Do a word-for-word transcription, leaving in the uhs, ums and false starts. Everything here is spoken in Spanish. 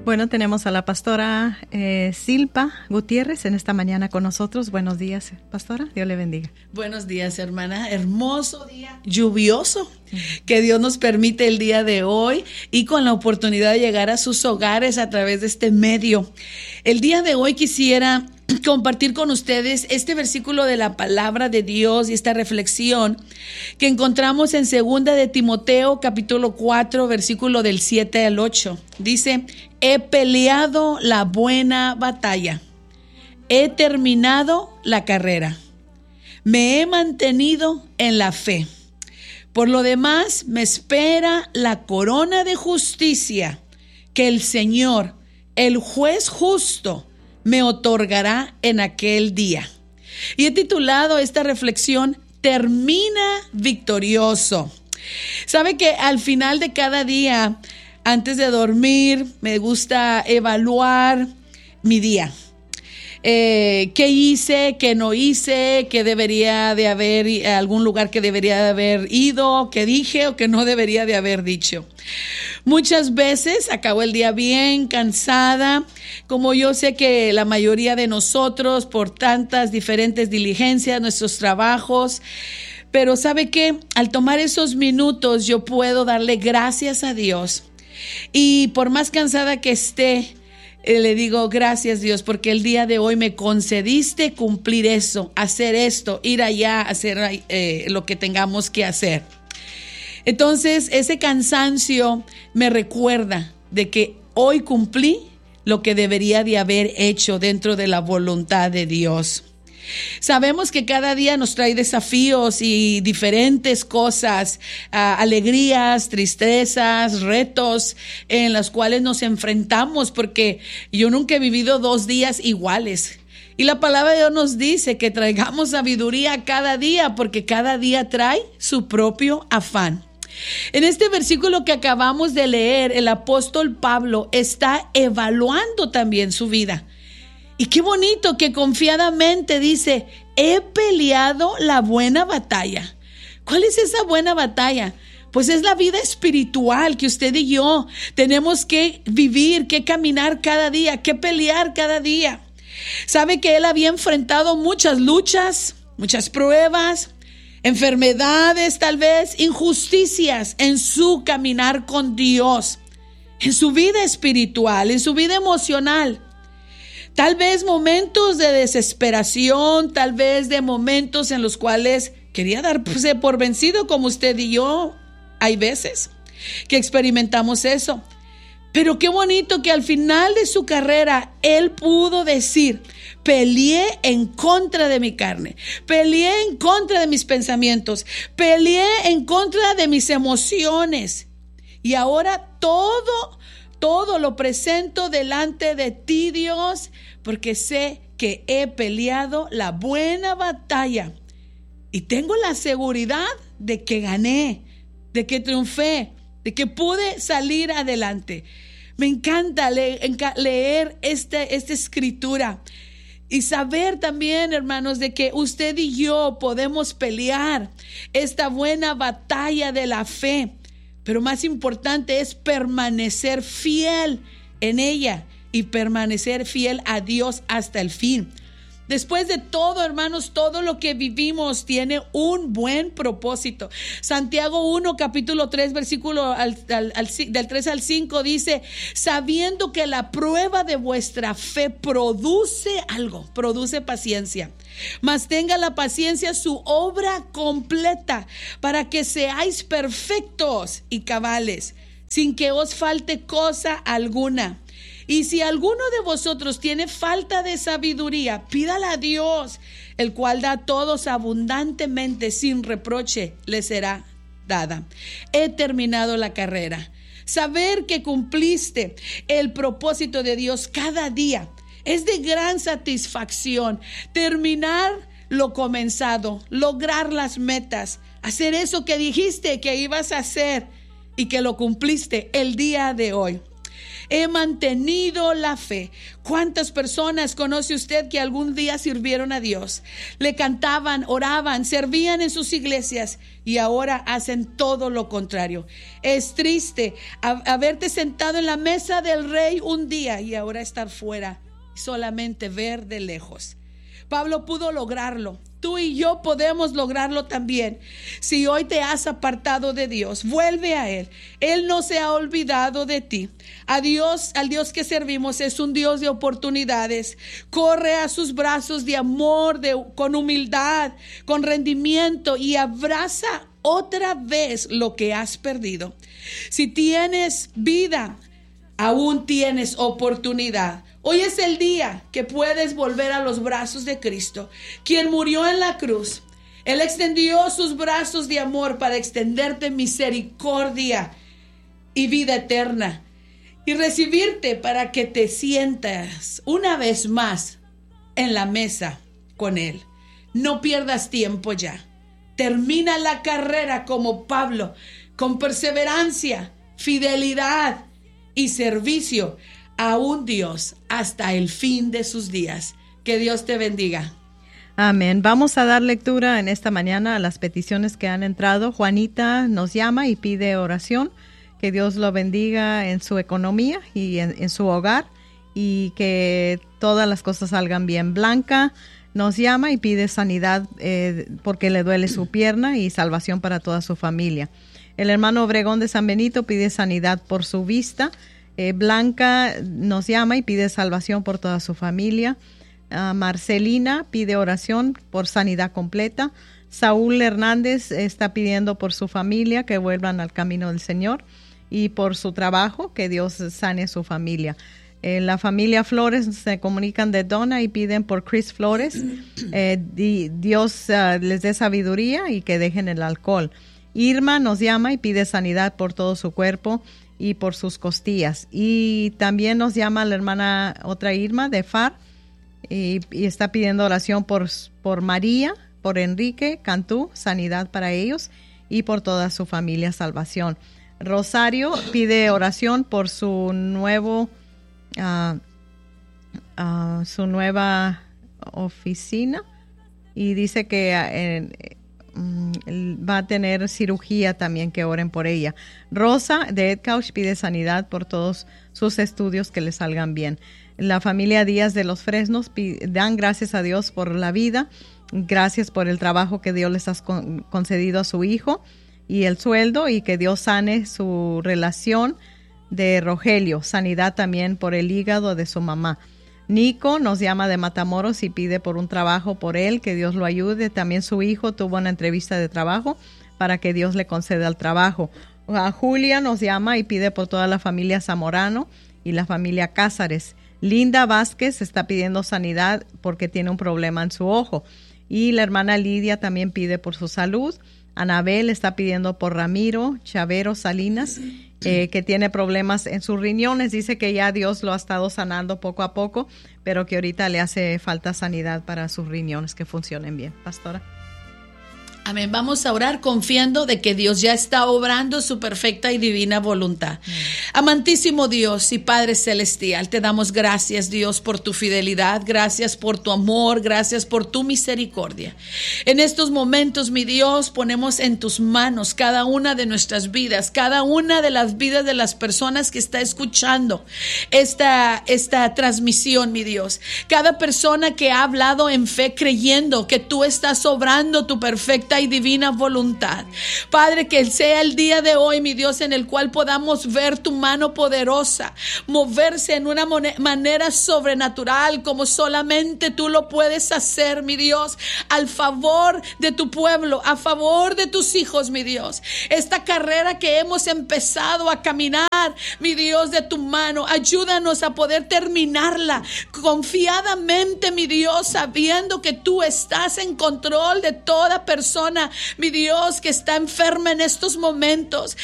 Bueno, tenemos a la pastora eh, Silpa Gutiérrez en esta mañana con nosotros. Buenos días, pastora. Dios le bendiga. Buenos días, hermana. Hermoso día, lluvioso, que Dios nos permite el día de hoy y con la oportunidad de llegar a sus hogares a través de este medio. El día de hoy quisiera compartir con ustedes este versículo de la palabra de Dios y esta reflexión que encontramos en segunda de Timoteo capítulo cuatro versículo del siete al ocho. Dice: he peleado la buena batalla, he terminado la carrera, me he mantenido en la fe. Por lo demás me espera la corona de justicia que el Señor, el juez justo, me otorgará en aquel día. Y he titulado esta reflexión: termina victorioso. Sabe que al final de cada día, antes de dormir, me gusta evaluar mi día. Eh, ¿Qué hice? ¿Qué no hice? ¿Qué debería de haber, algún lugar que debería de haber ido? ¿Qué dije o qué no debería de haber dicho? Muchas veces acabo el día bien cansada, como yo sé que la mayoría de nosotros por tantas diferentes diligencias, nuestros trabajos, pero ¿sabe qué? Al tomar esos minutos yo puedo darle gracias a Dios y por más cansada que esté, eh, le digo gracias Dios porque el día de hoy me concediste cumplir eso, hacer esto, ir allá, hacer eh, lo que tengamos que hacer. Entonces, ese cansancio me recuerda de que hoy cumplí lo que debería de haber hecho dentro de la voluntad de Dios. Sabemos que cada día nos trae desafíos y diferentes cosas, uh, alegrías, tristezas, retos en los cuales nos enfrentamos, porque yo nunca he vivido dos días iguales. Y la palabra de Dios nos dice que traigamos sabiduría cada día, porque cada día trae su propio afán. En este versículo que acabamos de leer, el apóstol Pablo está evaluando también su vida. Y qué bonito que confiadamente dice: he peleado la buena batalla. ¿Cuál es esa buena batalla? Pues es la vida espiritual que usted y yo tenemos que vivir, que caminar cada día, que pelear cada día. Sabe que él había enfrentado muchas luchas, muchas pruebas, enfermedades, tal vez injusticias en su caminar con Dios, en su vida espiritual, en su vida emocional. Tal vez momentos de desesperación, tal vez de momentos en los cuales quería darse por vencido, como usted y yo. Hay veces que experimentamos eso. Pero qué bonito que al final de su carrera él pudo decir: peleé en contra de mi carne, peleé en contra de mis pensamientos, peleé en contra de mis emociones. Y ahora todo, todo lo presento delante de ti, Dios, porque sé que he peleado la buena batalla. Y tengo la seguridad de que gané, de que triunfé, de que pude salir adelante. Me encanta leer, leer este, esta escritura y saber también, hermanos, de que usted y yo podemos pelear esta buena batalla de la fe, pero más importante es permanecer fiel en ella y permanecer fiel a Dios hasta el fin. Después de todo, hermanos, todo lo que vivimos tiene un buen propósito. Santiago uno, capítulo tres, versículo al, al, al, del tres al cinco dice: sabiendo que la prueba de vuestra fe produce algo, produce paciencia. Mas tenga la paciencia su obra completa, para que seáis perfectos y cabales, sin que os falte cosa alguna. Y si alguno de vosotros tiene falta de sabiduría, pídala a Dios, el cual da a todos abundantemente, sin reproche, le será dada. He terminado la carrera. Saber que cumpliste el propósito de Dios cada día es de gran satisfacción. Terminar lo comenzado, lograr las metas, hacer eso que dijiste que ibas a hacer y que lo cumpliste el día de hoy. he mantenido la fe. ¿Cuántas personas conoce usted que algún día sirvieron a Dios? Le cantaban, oraban, servían en sus iglesias y ahora hacen todo lo contrario. Es triste haberte sentado en la mesa del rey un día y ahora estar fuera, solamente ver de lejos. Pablo pudo lograrlo. Tú y yo podemos lograrlo también. Si hoy te has apartado de Dios, vuelve a Él. Él no se ha olvidado de ti. A Dios, al Dios que servimos es un Dios de oportunidades. Corre a sus brazos de amor, de, con humildad, con rendimiento y abraza otra vez lo que has perdido. Si tienes vida, aún tienes oportunidad. Hoy es el día que puedes volver a los brazos de Cristo, quien murió en la cruz. Él extendió sus brazos de amor para extenderte misericordia y vida eterna y recibirte para que te sientas una vez más en la mesa con Él. No pierdas tiempo ya. Termina la carrera como Pablo, con perseverancia, fidelidad y servicio a un Dios hasta el fin de sus días. Que Dios te bendiga. Amén. Vamos a dar lectura en esta mañana a las peticiones que han entrado. Juanita nos llama y pide oración. Que Dios lo bendiga en su economía y en, en su hogar y que todas las cosas salgan bien. Blanca nos llama y pide sanidad eh, porque le duele su pierna y salvación para toda su familia. El hermano Obregón de San Benito pide sanidad por su vista. Eh, Blanca nos llama y pide salvación por toda su familia. Uh, Marcelina pide oración por sanidad completa. Saúl Hernández está pidiendo por su familia que vuelvan al camino del Señor y por su trabajo, que Dios sane su familia. Eh, la familia Flores se comunican de Donna y piden por Chris Flores. Eh, di, Dios uh, les dé sabiduría y que dejen el alcohol. Irma nos llama y pide sanidad por todo su cuerpo y por sus costillas. Y también nos llama la hermana, otra Irma de F A R, y, y está pidiendo oración por, por María, por Enrique Cantú, sanidad para ellos y por toda su familia, salvación. Rosario pide oración por su nuevo uh, uh, su nueva oficina y dice que uh, va a tener cirugía también, que oren por ella. Rosa de Edcouch pide sanidad por todos sus estudios, que le salgan bien. La familia Díaz de los Fresnos dan gracias a Dios por la vida, gracias por el trabajo que Dios les ha con, concedido a su hijo y el sueldo, y que Dios sane su relación de Rogelio, sanidad también por el hígado de su mamá. Nico nos llama de Matamoros y pide por un trabajo por él, que Dios lo ayude. También su hijo tuvo una entrevista de trabajo para que Dios le conceda el trabajo. A Julia nos llama y pide por toda la familia Zamorano y la familia Cázares. Linda Vázquez está pidiendo sanidad porque tiene un problema en su ojo. Y la hermana Lidia también pide por su salud. Anabel está pidiendo por Ramiro Chavero Salinas, eh, que tiene problemas en sus riñones. Dice que ya Dios lo ha estado sanando poco a poco, pero que ahorita le hace falta sanidad para sus riñones, que funcionen bien. Pastora. Amén. Vamos a orar confiando de que Dios ya está obrando su perfecta y divina voluntad. Mm. Amantísimo Dios y Padre Celestial, te damos gracias, Dios, por tu fidelidad, gracias por tu amor, gracias por tu misericordia. En estos momentos, mi Dios, ponemos en tus manos cada una de nuestras vidas, cada una de las vidas de las personas que está escuchando esta, esta transmisión, mi Dios. Cada persona que ha hablado en fe creyendo que tú estás obrando tu perfecta y divina voluntad. Padre, que sea el día de hoy, mi Dios, en el cual podamos ver tu mano poderosa moverse en una manera sobrenatural, como solamente tú lo puedes hacer, mi Dios, al favor de tu pueblo, a favor de tus hijos, mi Dios. Esta carrera que hemos empezado a caminar, mi Dios, de tu mano, ayúdanos a poder terminarla confiadamente, mi Dios, sabiendo que tú estás en control de toda persona, mi Dios, que está enferma en estos momentos.